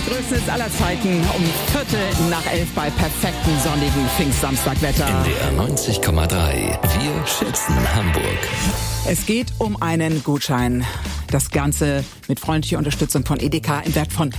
größten Hits aller Zeiten um 11:15 bei perfektem sonnigen Pfingstsamstagwetter. NDR 90,3. Wir schätzen Hamburg. Es geht um einen Gutschein. Das Ganze mit freundlicher Unterstützung von Edeka im Wert von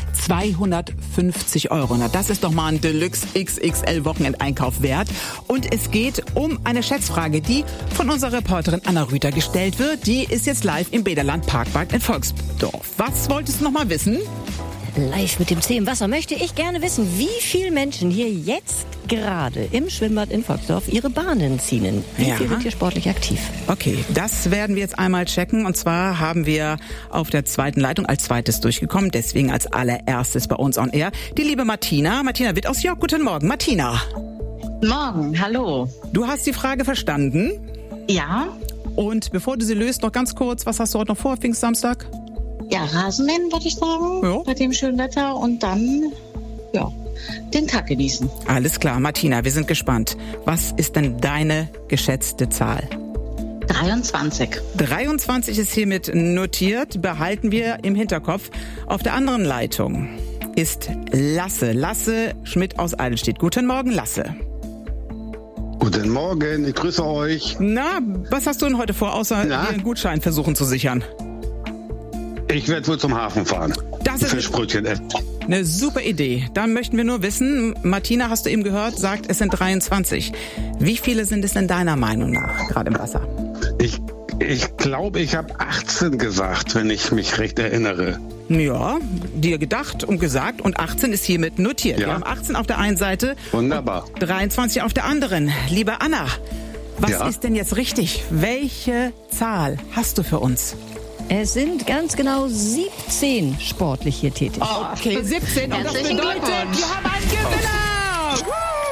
250 €. Na, das ist doch mal ein Deluxe XXL Wochenendeinkauf wert. Und es geht um eine Schätzfrage, die von unserer Reporterin Anna Rüther gestellt wird. Die ist jetzt live im Bäderland Parkbad in Volksdorf. Was wolltest du noch mal wissen? Live mit dem Zeh im Wasser möchte ich gerne wissen, wie viele Menschen hier jetzt gerade im Schwimmbad in Volksdorf ihre Bahnen ziehen. Wie viel sind hier sportlich aktiv? Okay, das werden wir jetzt einmal checken. Und zwar haben wir auf der zweiten Leitung als zweites durchgekommen, deswegen als allererstes bei uns on air die liebe Martina. Martina Witt aus York. Guten Morgen, Martina. Morgen, hallo. Du hast die Frage verstanden? Ja. Und bevor du sie löst, noch ganz kurz, was hast du heute noch vor, Pfingstsamstag? Ja, Rasenmähen, würde ich sagen, bei dem schönen Wetter und dann, den Tag genießen. Alles klar, Martina, wir sind gespannt. Was ist denn deine geschätzte Zahl? 23. 23 ist hiermit notiert, behalten wir im Hinterkopf. Auf der anderen Leitung ist Lasse Schmidt aus Eidelstedt. Guten Morgen, Lasse. Guten Morgen, ich grüße euch. Na, was hast du denn heute vor, außer dir einen Gutschein versuchen zu sichern? Ich werde wohl zum Hafen fahren. Das ist Fischbrötchen essen. Eine super Idee. Dann möchten wir nur wissen, Martina, hast du eben gehört, sagt, es sind 23. Wie viele sind es denn deiner Meinung nach gerade im Wasser? Ich glaube, ich habe 18 gesagt, wenn ich mich recht erinnere. Ja, dir gedacht und gesagt und 18 ist hiermit notiert. Ja. Wir haben 18 auf der einen Seite. Wunderbar. Und 23 auf der anderen. Liebe Anna, was ist denn jetzt richtig? Welche Zahl hast du für uns? Es sind ganz genau 17 sportlich hier tätig. Oh, okay, 17. Und das bedeutet, wir haben einen Gewinner!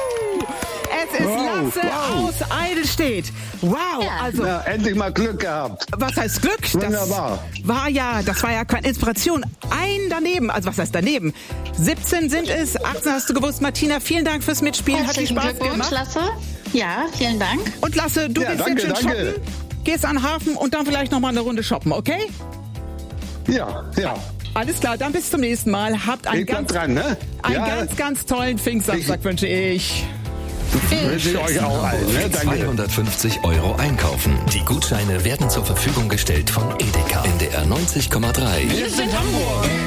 Es ist Lasse aus Eidelstedt. Wow, also... Ja, endlich mal Glück gehabt. Was heißt Glück? Wunderbar. Das war ja keine Inspiration. Ein daneben, also was heißt daneben? 17 sind es, 18 hast du gewusst. Martina, vielen Dank fürs Mitspielen. Hat dir Spaß gemacht? Lasse. Ja, vielen Dank. Und Lasse, du gehst jetzt schön shoppen. Gehst an den Hafen und dann vielleicht noch mal eine Runde shoppen, okay? Ja. Alles klar, dann bis zum nächsten Mal. Habt einen ganz tollen Pfingstsamstag, wünsche ich. Wünsche ich euch auch allen. Ne? 250 € einkaufen. Die Gutscheine werden zur Verfügung gestellt von Edeka. NDR 90,3. Wir sind Hamburg.